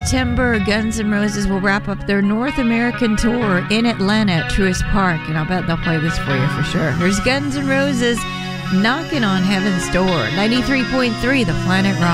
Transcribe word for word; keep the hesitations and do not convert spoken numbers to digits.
September, Guns N' Roses will wrap up their North American tour in Atlanta at Truist Park, and I'll bet they'll play this for you for sure. Here's Guns N' Roses knocking on Heaven's Door. ninety-three point three The Planet Rock.